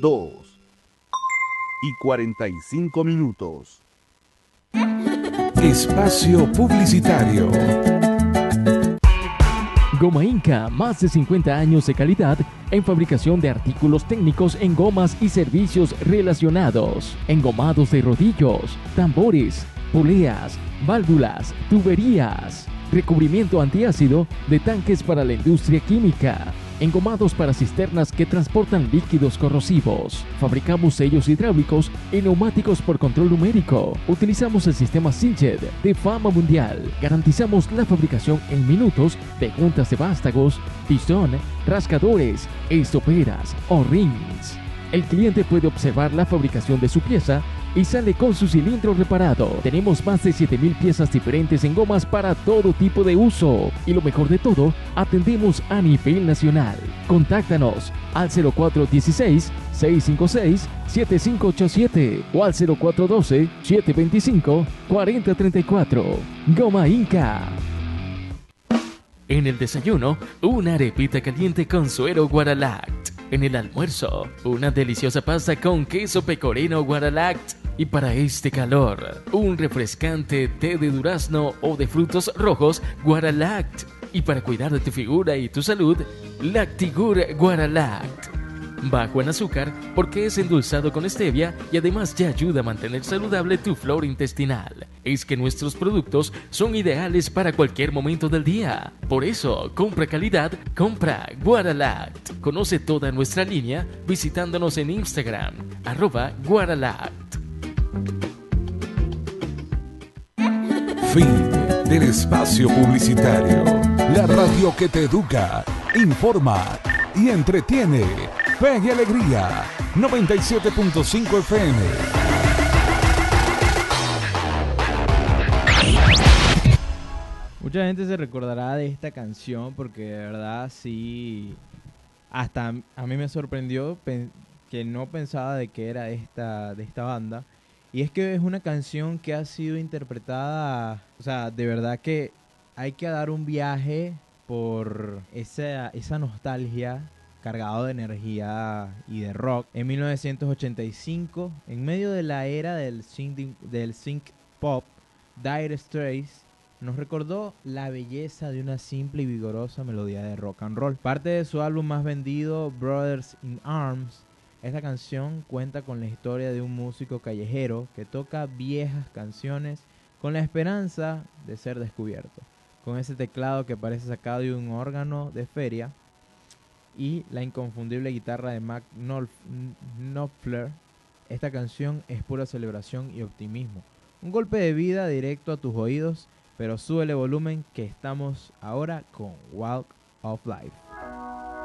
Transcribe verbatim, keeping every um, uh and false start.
dos y cuarenta y cinco minutos. Espacio Publicitario. Goma Inca, más de cincuenta años de calidad en fabricación de artículos técnicos en gomas y servicios relacionados, engomados de rodillos, tambores, poleas, válvulas, tuberías, recubrimiento antiácido de tanques para la industria química, engomados para cisternas que transportan líquidos corrosivos. Fabricamos sellos hidráulicos y neumáticos por control numérico. Utilizamos el sistema Sinched de fama mundial. Garantizamos la fabricación en minutos de juntas de vástagos, pistón, rascadores, estoperas o rings. El cliente puede observar la fabricación de su pieza y sale con su cilindro reparado. Tenemos más de siete mil piezas diferentes en gomas para todo tipo de uso. Y lo mejor de todo, atendemos a nivel nacional. Contáctanos al cero cuatro uno seis, seis cinco seis, siete cinco ocho siete o al cero cuatro uno dos, siete dos cinco, cuatro cero tres cuatro. Goma Inca. En el desayuno, una arepita caliente con suero Guaralact. En el almuerzo, una deliciosa pasta con queso pecorino Guaralact. Y para este calor, un refrescante té de durazno o de frutos rojos Guaralact. Y para cuidar de tu figura y tu salud, Lactigur Guaralact. Bajo en azúcar porque es endulzado con stevia y además ya ayuda a mantener saludable tu flora intestinal. Es que nuestros productos son ideales para cualquier momento del día. Por eso, compra calidad, compra Guaralact. Conoce toda nuestra línea visitándonos en Instagram, arroba Guaralact. Fin del espacio publicitario. La radio que te educa, informa y entretiene. Fe y Alegría, noventa y siete punto cinco F M. Mucha gente se recordará de esta canción porque de verdad sí, hasta a mí me sorprendió que no pensaba de que era esta, de esta banda. Y es que es una canción que ha sido interpretada, o sea, de verdad que hay que dar un viaje por esa, esa nostalgia cargado de energía y de rock. En mil novecientos ochenta y cinco, en medio de la era del synth, del synth pop, Dire Straits nos recordó la belleza de una simple y vigorosa melodía de rock and roll. Parte de su álbum más vendido, Brothers in Arms, esta canción cuenta con la historia de un músico callejero que toca viejas canciones con la esperanza de ser descubierto. Con ese teclado que parece sacado de un órgano de feria y la inconfundible guitarra de Mac Knopfler, esta canción es pura celebración y optimismo. Un golpe de vida directo a tus oídos, pero súbele volumen que estamos ahora con Walk of Life.